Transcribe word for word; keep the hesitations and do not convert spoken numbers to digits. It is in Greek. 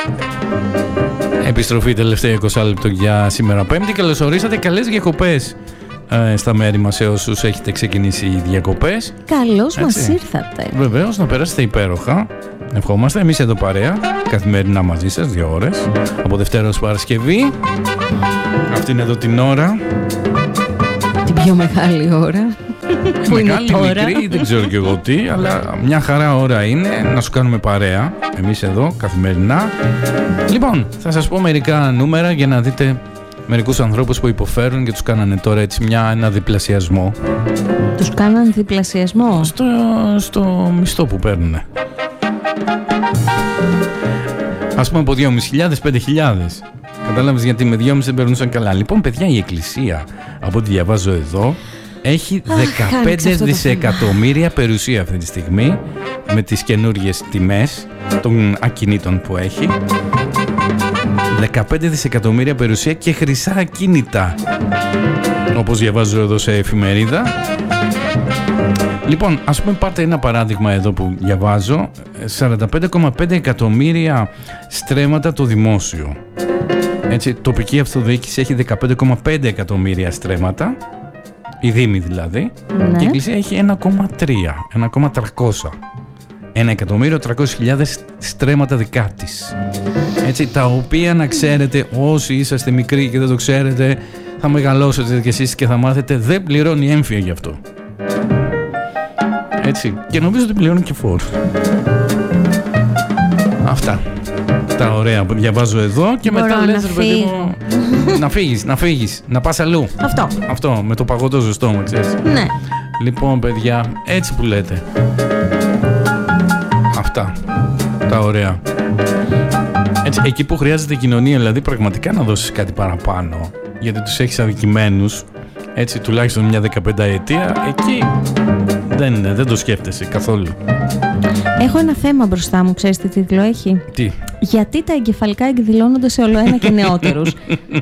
Επιστροφή τελευταία είκοσι λεπτό για σήμερα Πέμπτη. Καλώς ορίσατε, καλές διακοπές ε, στα μέρη μας σε όσους έχετε ξεκινήσει οι διακοπές. Καλώς μας ήρθατε. Βεβαίως, να περάσετε υπέροχα. Ευχόμαστε εμείς εδώ παρέα, καθημερινά μαζί σας, δύο ώρες, από Δευτέρα ως Παρασκευή. Αυτή είναι εδώ την ώρα. Την πιο μεγάλη ώρα. Που μεγάλη, είναι τώρα. μικρή, δεν ξέρω και εγώ τι, αλλά μια χαρά ώρα είναι να σου κάνουμε παρέα, εμείς εδώ, καθημερινά. Λοιπόν, θα σας πω μερικά νούμερα για να δείτε μερικούς ανθρώπους που υποφέρουν και τους κάνανε τώρα έτσι μια, ένα διπλασιασμό. Τους κάνανε διπλασιασμό? Στο, στο μισθό που παίρνουνε. Ας πούμε από δυόμισι χιλιάδες, πέντε χιλιάδες. Κατάλαβες, γιατί με δυόμισι δεν περνούσαν καλά. Λοιπόν, παιδιά, η Εκκλησία, από ό,τι διαβάζω εδώ, έχει δεκαπέντε δισεκατομμύρια περιουσία αυτή τη στιγμή, με τις καινούργιες τιμές των ακινήτων που έχει. δεκαπέντε δισεκατομμύρια περιουσία και χρυσά ακίνητα, όπως διαβάζω εδώ σε εφημερίδα. Λοιπόν, ας πούμε, πάρτε ένα παράδειγμα εδώ που διαβάζω. σαράντα πέντε κόμμα πέντε εκατομμύρια στρέμματα το δημόσιο. Έτσι, τοπική αυτοδιοίκηση έχει δεκαπέντε κόμμα πέντε εκατομμύρια στρέμματα, η Δήμη δηλαδή, ναι. Και η Εκκλησία έχει ένα κόμμα τρία, ένα κόμμα τριακόσια. ένα εκατομμύριο τριακόσιες χιλιάδες στρέμματα δικά της. Έτσι, τα οποία, να ξέρετε, όσοι είσαστε μικροί και δεν το ξέρετε, θα μεγαλώσετε κι εσείς και θα μάθετε, δεν πληρώνει έμφυα γι' αυτό. Έτσι, και νομίζω ότι πληρώνει και φόρους. Αυτά τα ωραία που διαβάζω εδώ και μπορώ μετά να λες, ρε παιδί μου, να φύγεις, να φύγεις, να πας αλλού. Αυτό. Αυτό, με το παγωτό ζωστό μου, ξέρεις. Ναι. Λοιπόν, παιδιά, έτσι που λέτε. Αυτά τα ωραία. Έτσι, εκεί που χρειάζεται κοινωνία, δηλαδή πραγματικά να δώσεις κάτι παραπάνω, γιατί τους έχεις αδικημένους, έτσι τουλάχιστον μια δεκαπενταετία, εκεί δεν, δεν το σκέφτεσαι καθόλου. Έχω ένα θέμα μπροστά μου, ξέρεις τι τίτλο έχει? Τι? Γιατί τα εγκεφαλικά εκδηλώνονται σε όλο ένα και νεότερους.